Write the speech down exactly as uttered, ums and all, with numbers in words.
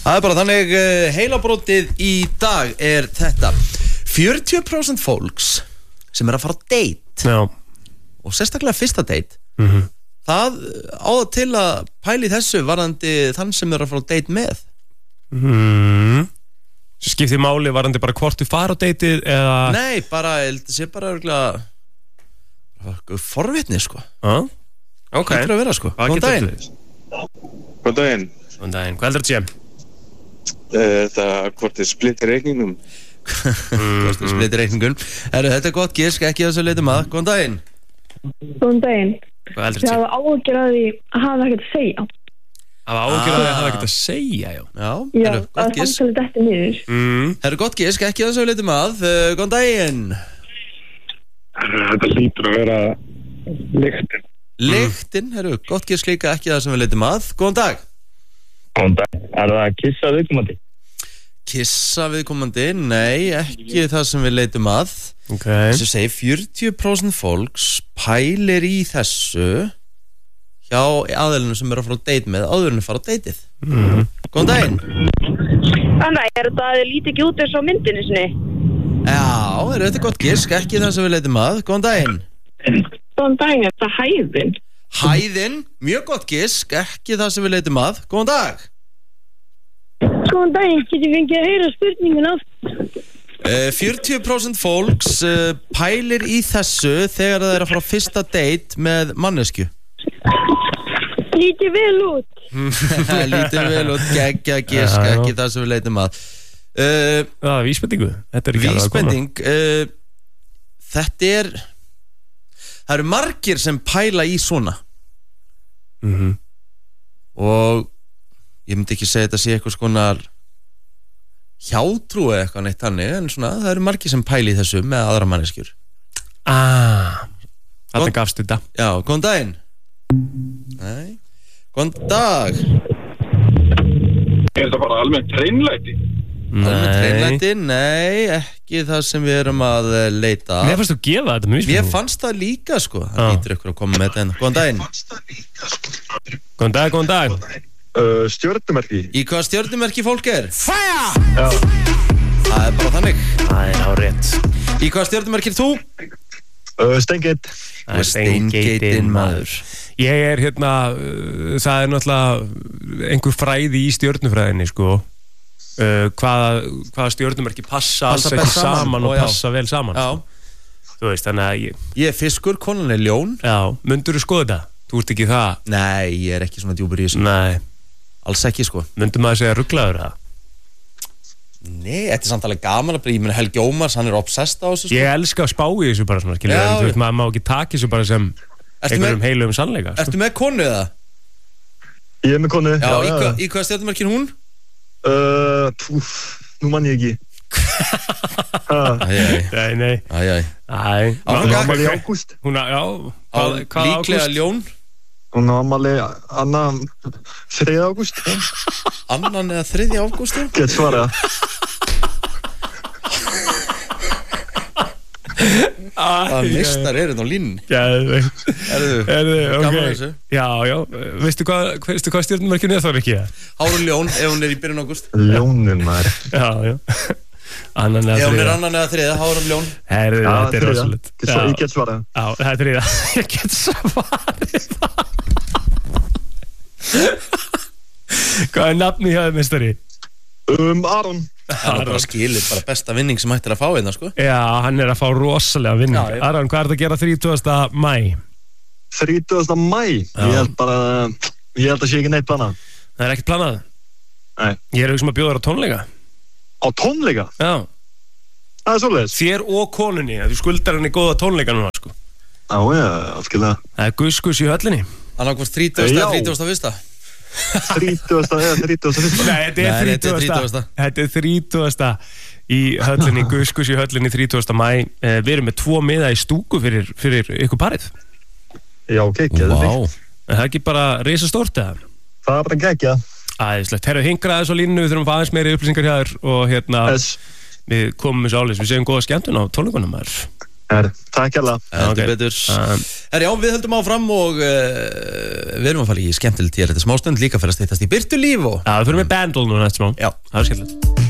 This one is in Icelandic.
Það er bara þannig, heilabrótið í dag er þetta. fjörutíu prósent fólks sem er að fara á date. Já. Og sérstaklega fyrsta date. Mhm. Það á það til að pæli þessu varðandi þann sem er að fara á date með. Mhm. Skiptir máli varðandi bara hvort þú fara á dateið eða... Nei, bara, þetta sé bara örgulega forvitni, sko. Já, ok. Það er að vera, sko. Góðan daginn. Góðan daginn. Góðan daginn, hvað heldur þetta sé? Uh, það hvort þið splittir reikningum. Hvort þið splittir reikningum. Herru, þetta er gott gisk, ekki þess að leita maður. Góðan daginn. Góðan daginn. Hvað heldur þetta sé? Það hafa áhyggjur af því að hafa ekkert að segja. Það var ágjörð að það hafa ekkert að segja, já. Já, Já, herru, það gott er gisk. fangalegt eftir niður. Mm. Herru, gott gisk, ekki þess að leita maður. Uh, góðan daginn. Þetta hlýtur að vera lyktin. Lyktin, herru, gott gisk líka, ekki það sem við leitum að. Góðan dag. Góðan dag. Er það að kissa viðkomandi? Kissa viðkomandi, nei, ekki það sem við leitum að. Ok. Þessu segir fjörutíu prósent fólks pælir í þessu hjá aðeilinu sem er að fara á date með áður en að fara á dateið. Mm. Góðan daginn. Þannig, er þetta að þið líti ekki út eins á myndinu sinni? Já, er þetta gott gisk, ekki það sem við leitum að. Góðan daginn. Góðan daginn, er þetta hæðin? Hæðin, mjög gott gisk, ekki það sem við leitum að. Góðan dag. Góðan daginn, get ég fengið að heyra spurningin aftur? Uh, fjörutíu prósent fólks uh, pælir í þessu þegar það er að fara á fyrsta date með mannesku. Lítið vel út. Lítið vel og geggja gisk, Já, já. ekki það sem við leitum að. Uh, Það er vísbendingu. Þetta er ekki alveg að koma. Vísbending uh, Þetta er Það eru margir sem pæla í svona Mhm. og ég myndi ekki segja þetta sé eitthvað skonar hjátrú eða eitthvað neitt þannig, en svona það eru margir sem pæla í þessu með aðra manneskjur. Ah, þetta Góð- gafst þetta. Já, góðan daginn. Nei, góðan dag. Er þetta bara almennt hreinlæti? Almennt hreinlæti, nei, ekki það sem við erum að eh, leita að. Mér fannst þú gefa þetta með Mér vísbendingu. fannst það líka, sko. Það Já. lítur ykkur að koma með þetta. Góðan daginn. Góðan dag, góðan dag. Uh, stjörnumerki. Í hvaða stjörnumerki fólk er? Fire! Já. Það er bara þannig. Það er á rétt. Í hvaða stjörnumerki er þú? Uh, Steingate. Það er Steingate-inn, maður. Ég er hérna, uh, það er náttúrulega einhver fræði í stjörnufræðinni, sko. Uh, hvaða, hvaða stjörnumerki passa, Passa alls best ekki saman, saman ó, og já. passa vel saman. Já. Þú veist, þannig að ég, Ég er fiskur, konan er ljón. já, myndur þú skoða þetta? Þú ert ekki það? Nei, ég er ekki svona djúpur í þessu. Nei, Alls ekki, sko. myndur maður segja rugglaður það? Nei, þetta er samt alveg gaman að ég meina Helgi Ómars, hann er obsessed á þessu, sko. Ég elska að spá í þessu bara svona, skilur, Já, en þú já. veist, maður má ekki taka þessu bara sem Ertu einhverjum með, heilum sannleika, sko. ertu með konu eða? Ég er með konu. Já, í, hva, í hvaða stjörnumerki er hún? Uh, púf, nú mann ég ekki. Ha, Æjæj, Nei, nei, æjæj. æ, Á, hún ok. á ammali í ágúst. hún að, já, Á hvað, hvað líklega ágúst? ljón. Hún á ammali annan þriðja ágúst. Annan eða þriðja ágústu. Get svarað. Það mistar er þetta á línu. Gæðveikt. Erðu, Erðu, gaman ok. þessu. Já, já, veistu hvað, veistu hvað stjórnumerkjun er þá ekki það? Háru ljón ef hún er í byrjun ágúst. Ljónin maður. Já, já. Annan eða Ef hún er þriða. annan eða þriðja, háru ljón. Herðu, Já, þetta er þriðja. rosalegt. Get svar- Ég get svarað. Já, það er þriða. Ég get svarið það. Hvað er nafni hjá þið, mistari? Um, Aron. Það er bara skilir, bara besta vinning sem hættir að fá hérna, sko. Já, hann er að fá rosalega vinning. Já, já. Aron, hvað er þetta að gera þrítugasta mæ? þrítugasta maí. Já. Ég held bara, ég held að sé ekki neitt planað. Það er ekkert planað. Nei. Ég er auðvitað að bjóða þér á tónleika. Á tónleika? Já. Það er svoleiðis. Þér og konunni, þú skuldar henni góða tónleika núna, sko. Já, já, afskilða. Það er guðskus í höllinni. Annarkvort þrítugasta Já. eða þrítugasta og fyrsta. þrítugasta eða þrítugasta fyrsta. Nei, þetta er Nei, þetta er þrítugasta. þrítugasta. Þetta er þrítugasta í höllinni, guðskus í höllinni þrítugasta mæ. Eh, Við erum með tvo miða í stúku fyrir, fyrir ykkur parið. Já, ok, geðu þig. Er það ekki bara risastórt eða? Það er bara geggja. Æðislegt. Herru, hingra aðeins á línu, við þurfum að fá aðeins meiri upplýsingar hjá þér og hérna, S. við komum með sális, við segjum góða skemmtun á tónleikunum maður. Her, takk hjá Heldur betur Um, Herri, já, við höldum áfram og uh, við erum að fara í skemmtilegt í þetta smástund líka fyrir að steytast í byrtu líf og Já, við fyrir með Bandle nú næst smá Já. Það er skemmtilegt